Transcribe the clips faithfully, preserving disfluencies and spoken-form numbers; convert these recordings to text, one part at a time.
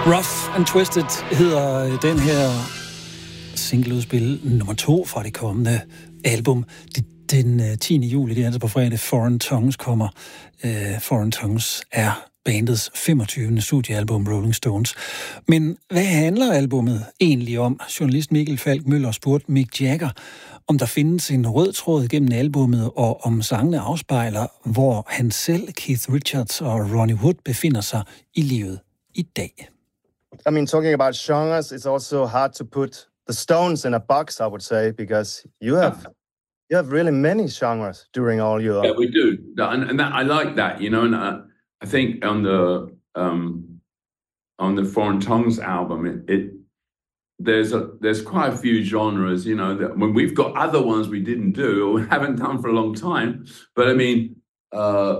Rough and Twisted hedder den her singleudspil nummer to fra det kommende album. Den tiende juli, det er altså på fredag, Foreign Tongues kommer. Uh, Foreign Tongues er bandets femogtyvende studiealbum, Rolling Stones. Men hvad handler albummet egentlig om? Journalist Mikkel Falk Møller spurgte Mick Jagger, om der findes en rød tråd gennem albummet, og om sangene afspejler, hvor han selv, Keith Richards og Ronnie Wood befinder sig i livet i dag. I mean, talking about genres, it's also hard to put the Stones in a box, I would say, because you have you have really many genres during all your... Yeah, we do. And, and that, I like that, you know, and I, I think on the um, on the Foreign Tongues album, it, it there's a there's quite a few genres, you know, that when we've got other ones we didn't do or haven't done for a long time. But I mean, uh,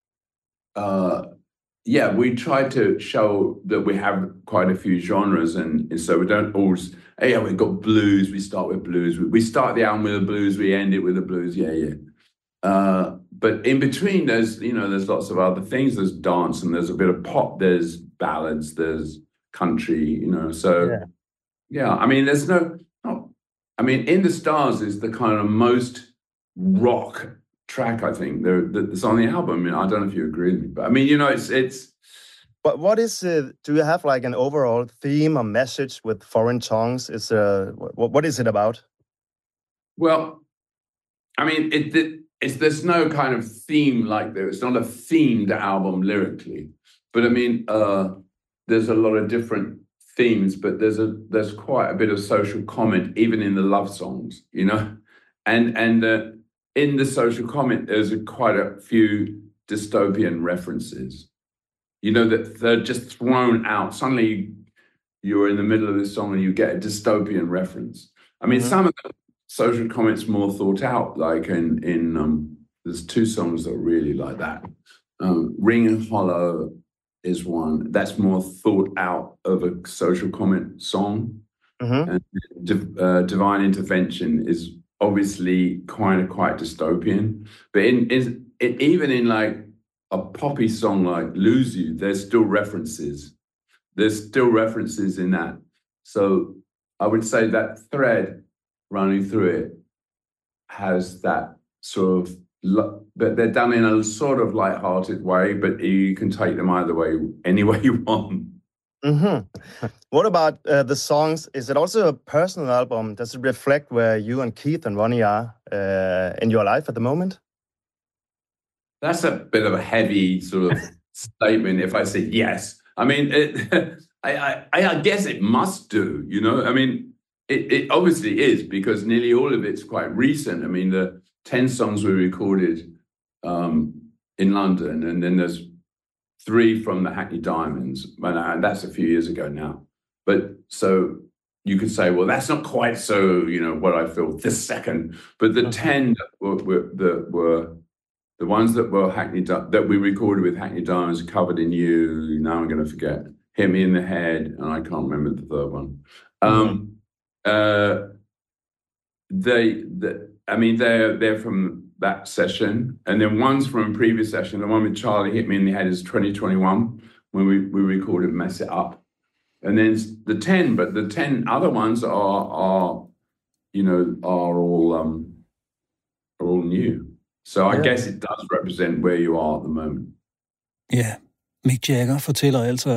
uh, yeah, we try to show that we have quite a few genres, and, and so we don't always. Hey, yeah, we've got blues. We start with blues. We, we start the album with the blues. We end it with the blues. Yeah, yeah. Uh, but in between, there's you know, there's lots of other things. There's dance, and there's a bit of pop. There's ballads. There's country. You know, so yeah. yeah I mean, there's no. no I mean, In the Stars is the kind of most rock track I think there that's on the album. I mean, I don't know if you agree with me, but I mean, you know, it's it's. But what is it? Do you have like an overall theme or message with Foreign Tongues? Is uh, what what is it about? Well, I mean, it, it it's there's no kind of theme like there. It's not a themed album lyrically, but I mean, uh, there's a lot of different themes, but there's a there's quite a bit of social comment even in the love songs, you know, and and. Uh, In the social comment, there's a, quite a few dystopian references, you know, that they're just thrown out. Suddenly you're in the middle of this song and you get a dystopian reference. I mean, mm-hmm. some of the social comments more thought out, like in, in um, there's two songs that are really like that. Um, Ring and Hollow is one. That's more thought out of a social comment song. Mm-hmm. And uh, Divine Intervention is obviously kind of quite dystopian, but in is it, even in like a poppy song like Lose You, there's still references. There's still references in that. So I would say that thread running through it has that sort of, but they're done in a sort of light-hearted way, but you can take them either way, any way you want. Mm-hmm. What about uh, the songs? Is it also a personal album? Does it reflect where you and Keith and Ronnie are uh, in your life at the moment? That's a bit of a heavy sort of statement if I say yes. I mean, it, I, I, I guess it must do, you know? I mean, it, it obviously is because nearly all of it's quite recent. I mean, the ten songs we recorded um, in London, and then there's three from the Hackney Diamonds, and that's a few years ago now. But so you could say, well, that's not quite so, you know, what I feel this second. But the ten that were, were, that were the ones that were Hackney that we recorded with Hackney Diamonds, Covered in You. Now I'm going to forget. Hit Me in the Head, and I can't remember the third one. Mm-hmm. Um, uh, they, the, I mean, they're they're from that session, and then one's from a previous session. The one with Charlie, Hit Me in the Head, is twenty twenty-one when we, we recorded Mess It Up, and then the ten, but the ten other ones are are you know are all um are all new. So I yeah. guess it does represent where you are at the moment. Ja, yeah. Mick Jagger fortæller altså